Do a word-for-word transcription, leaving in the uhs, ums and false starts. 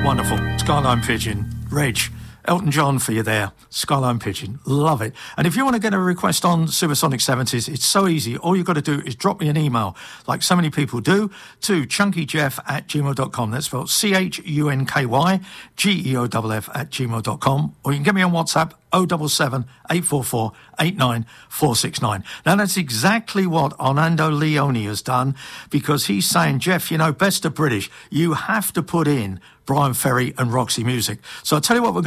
Wonderful. Skyline Pigeon. Reg. Elton John for you there. Skyline Pigeon. Love it. And if you want to get a request on Supersonic seventies, it's so easy. All you've got to do is drop me an email, like so many people do, to chunkyjeff at gmail dot com. That's spelled C H U N K Y G E O F F at gmail dot com. Or you can get me on WhatsApp, oh seven seven, eight four four, eight nine four six nine. Now, that's exactly what Orlando Leone has done, because he's saying, Jeff, you know, best of British, you have to put in Brian Ferry and Roxy music. So I'll tell you what we're going